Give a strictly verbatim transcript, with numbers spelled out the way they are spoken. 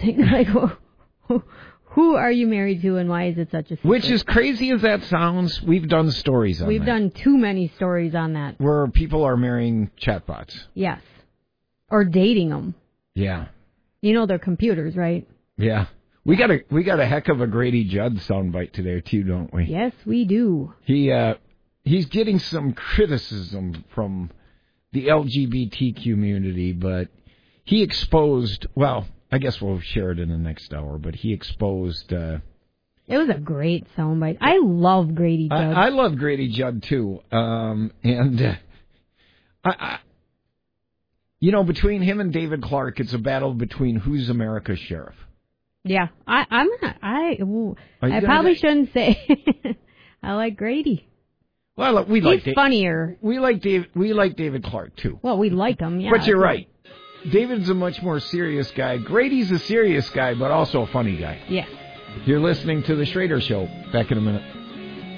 embarrassing. Like, who, who are you married to, and why is it such a secret? Which, as crazy as that sounds, we've done stories on We've that. done too many stories on that. Where people are marrying chatbots. Yes. Or dating them. Yeah. You know they're computers, right? Yeah. We got a we got a heck of a Grady Judd soundbite today too, don't we? Yes, we do. He uh, he's getting some criticism from the L G B T community, but he exposed. Well, I guess we'll share it in the next hour. But he exposed. Uh, it was a great soundbite. I love Grady Judd. I, I love Grady Judd too, um, and uh, I, I, you know, between him and David Clark, it's a battle between who's America's sheriff. Yeah, I, I'm not. I ooh, I gonna probably say? shouldn't say. I like Grady. Well, we He's like Dave, funnier. We like Dave. We like David Clark too. Well, we like him. Yeah, But you're right. David's a much more serious guy. Grady's a serious guy, but also a funny guy. Yeah. You're listening to The Schrader Show. Back in a minute.